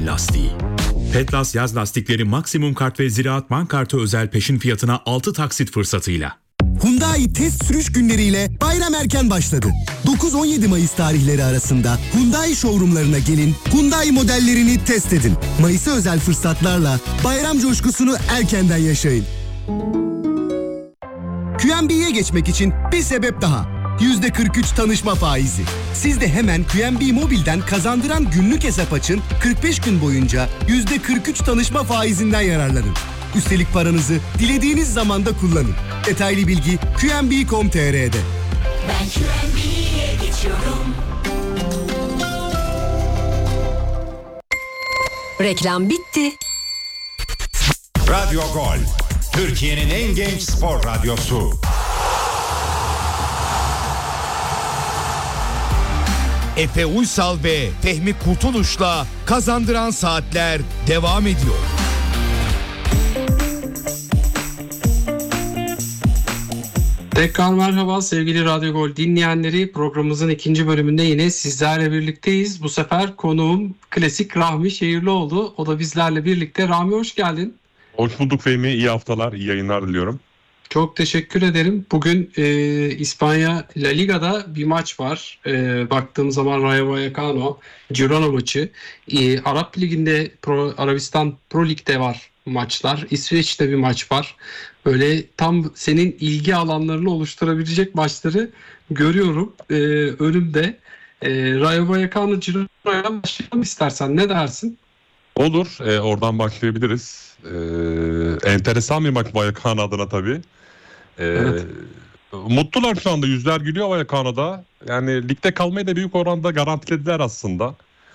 lastiği. Petlas yaz lastikleri maksimum kart ve Ziraat Bankartı özel peşin fiyatına 6 taksit fırsatıyla. Hyundai test sürüş günleriyle bayram erken başladı. 9-17 Mayıs tarihleri arasında Hyundai showroomlarına gelin, Hyundai modellerini test edin. Mayıs'a özel fırsatlarla bayram coşkusunu erkenden yaşayın. QNB'ye geçmek için bir sebep daha. %43 tanışma faizi. Siz de hemen QNB Mobil'den kazandıran günlük hesap açın, 45 gün boyunca %43 tanışma faizinden yararlanın. Üstelik paranızı dilediğiniz zamanda kullanın. Detaylı bilgi qnb.com.tr'de. Ben QNB'ye geçiyorum. Reklam bitti. Radyo Gol, Türkiye'nin en genç spor radyosu. Efe Uysal ve Fehmi Kurtuluş'la Kazandıran Saatler devam ediyor. Tekrar merhaba sevgili Radyo Gol dinleyenleri. Programımızın ikinci bölümünde yine sizlerle birlikteyiz. Bu sefer konuğum klasik Rahmi Şehirlioğlu. O da bizlerle birlikte. Rahmi hoş geldin. Hoş bulduk Fehmi. İyi haftalar, iyi yayınlar diliyorum. Çok teşekkür ederim. Bugün İspanya La Liga'da bir maç var. Baktığım zaman Rayo Vallecano, Girona maçı. Arap Ligi'nde, Arabistan Pro Lig'de var maçlar. İsveç'te bir maç var. Böyle tam senin ilgi alanlarını oluşturabilecek maçları görüyorum önümde. Rayo Vallecano, Girona'ya başlayalım istersen. Ne dersin? Olur, oradan başlayabiliriz. Enteresan bir maç Vallecano adına tabii. Evet. Mutlular şu anda, yüzler gülüyor Vallecano'da. Yani ligde kalmayı da büyük oranda garantilediler aslında.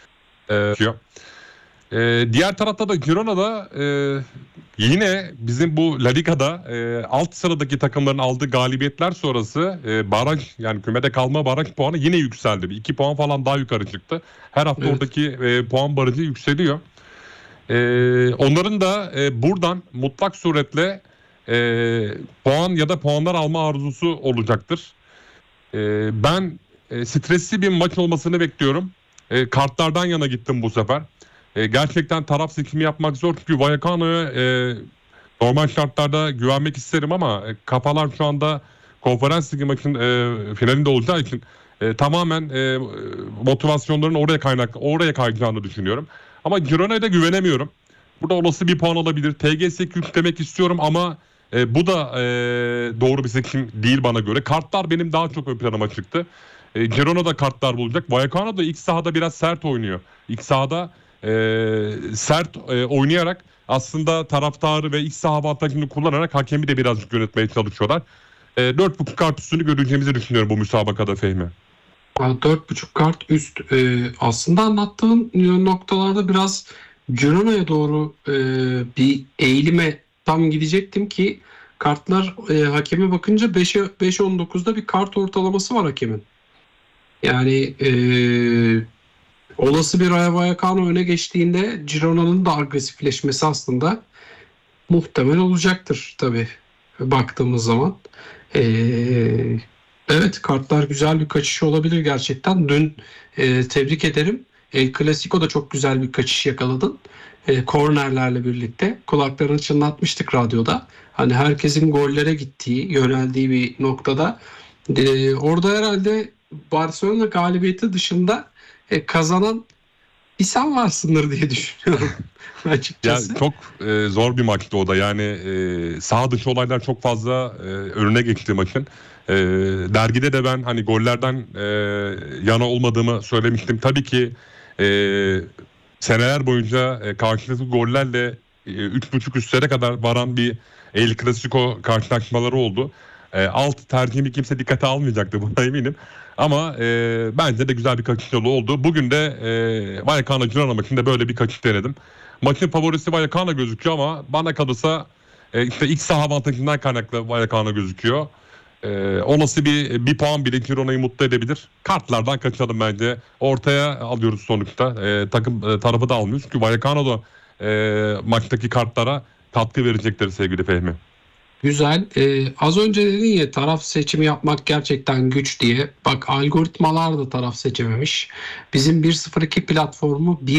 Diğer tarafta da Girona'da yine bizim bu La Liga'da alt sıradaki takımların aldığı galibiyetler sonrası baraj, yani kümede kalma baraj puanı yine yükseldi. 2 puan falan daha yukarı çıktı. Her hafta oradaki puan barajı yükseliyor. Onların da buradan mutlak suretle puan ya da puanlar alma arzusu olacaktır. Ben stresli bir maç olmasını bekliyorum. Kartlardan yana gittim bu sefer. Gerçekten taraf seçimi yapmak zor çünkü Vallecano'ya normal şartlarda güvenmek isterim ama kafalar şu anda Konferans Ligi maçın finalinde olacağı için tamamen motivasyonların oraya kayacağını düşünüyorum. Ama Girona'ya da güvenemiyorum. Burada olası bir puan alabilir. TGS yüklemek istiyorum ama bu da doğru bir seçim değil bana göre. Kartlar benim daha çok ön planıma çıktı. Girona'da kartlar bulacak. Vallecano da ilk sahada biraz sert oynuyor. İlk sahada sert oynayarak aslında taraftarı ve iç saha avantajını kullanarak hakemi de birazcık yönetmeye çalışıyorlar. 4.5 kart üstünü göreceğimizi düşünüyorum bu müsabakada Fehmi. 4.5 kart üst. Aslında anlattığın noktalarda biraz Girona'ya doğru bir eğilime tam gidecektim ki kartlar hakeme bakınca 5.19'da bir kart ortalaması var hakemin. Yani olası bir Rayo Vallecano öne geçtiğinde Girona'nın da agresifleşmesi aslında muhtemel olacaktır tabii baktığımız zaman. Evet, kartlar güzel bir kaçış olabilir gerçekten. Dün tebrik ederim. El Clasico'da çok güzel bir kaçış yakaladın. Kornerlerle birlikte. Kulaklarını çınlatmıştık radyoda. Hani herkesin gollere gittiği, yöneldiği bir noktada. Orada herhalde Barcelona galibiyeti dışında kazanan bir sen varsındır diye düşünüyorum açıkçası. Ya çok zor bir maçtı o da. Yani saha dışı olaylar çok fazla önüne geçti maçın. Dergide de ben hani gollerden yana olmadığımı söylemiştim. Tabii ki seneler boyunca karşılıklı gollerle 3.5 üstlere kadar varan bir El Clasico karşılaşmaları oldu. Alt tercihimi kimse dikkate almayacaktı, buna eminim. Ama bence de güzel bir kaçış yolu oldu. Bugün de Vallecano Girona maçında böyle bir kaçış denedim. Maçın favorisi Vallecano gözüküyor ama bana kalırsa işte ilk saha avantajından kaynaklı Vallecano gözüküyor. Olası bir puan bile Girona'yı mutlu edebilir. Kartlardan kaçalım bence. Ortaya alıyoruz sonuçta. Takım tarafı da almıyoruz. Çünkü Vallecano da maçtaki kartlara katkı verecektir sevgili Fehmi. Güzel. Az önce dedin ya taraf seçimi yapmak gerçekten güç diye. Bak, algoritmalar da taraf seçememiş. Bizim 102 platformu